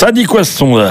Ça dit quoi ce sondage ?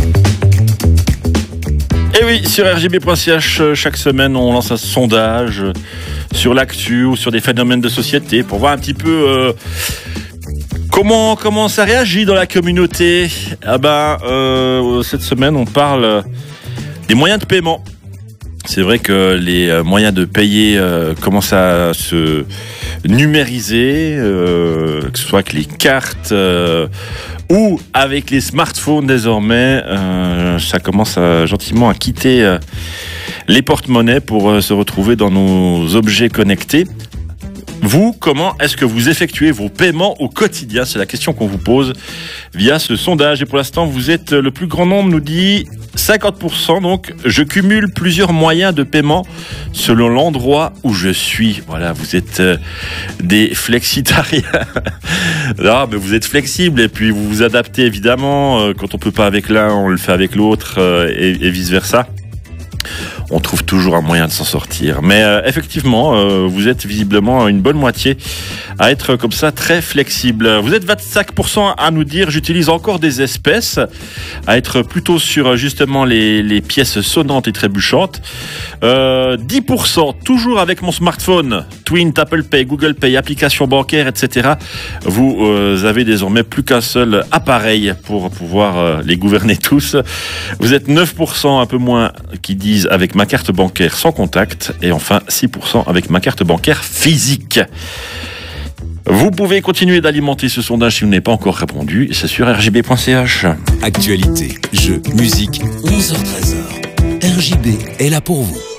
Eh oui, sur rgb.ch, chaque semaine, on lance un sondage sur l'actu ou sur des phénomènes de société pour voir un petit peu comment ça réagit dans la communauté. Cette semaine, on parle des moyens de paiement. C'est vrai que les moyens de payer commencent à se numériser, que ce soit avec les cartes ou avec les smartphones désormais. Ça commence gentiment à quitter les porte-monnaies pour se retrouver dans nos objets connectés. Vous, comment est-ce que vous effectuez vos paiements au quotidien ? C'est la question qu'on vous pose via ce sondage. Et pour l'instant, vous êtes le plus grand nombre, nous dit 50%. Donc, je cumule plusieurs moyens de paiement selon l'endroit où je suis. Voilà, vous êtes des flexitariens. Non, mais vous êtes flexibles et puis vous vous adaptez évidemment. Quand on peut pas avec l'un, on le fait avec l'autre et vice-versa. On trouve toujours un moyen de s'en sortir. Mais effectivement, vous êtes visiblement une bonne moitié à être comme ça très flexible. Vous êtes 25% à nous dire j'utilise encore des espèces, à être plutôt sur justement les pièces sonnantes et trébuchantes. 10% toujours avec mon smartphone, Twint, Apple Pay, Google Pay, applications bancaires, etc. Vous avez désormais plus qu'un seul appareil pour pouvoir les gouverner tous. Vous êtes 9%, un peu moins, qui disent avec ma carte bancaire sans contact, et enfin 6% avec ma carte bancaire physique. Vous pouvez continuer d'alimenter ce sondage si vous n'avez pas encore répondu, c'est sur rgb.ch. Actualité, jeux, musique, 11h-13h. RJB est là pour vous.